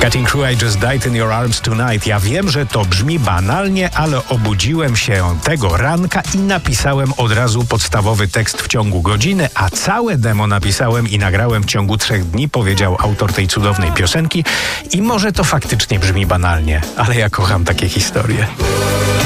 Cutting Crew, I Just Died in Your Arms Tonight. Ja wiem, że to brzmi banalnie, ale obudziłem się tego ranka i napisałem od razu podstawowy tekst w ciągu godziny, a całe demo napisałem i nagrałem w ciągu 3 dni, powiedział autor tej cudownej piosenki. I może to faktycznie brzmi banalnie, ale ja kocham takie historie.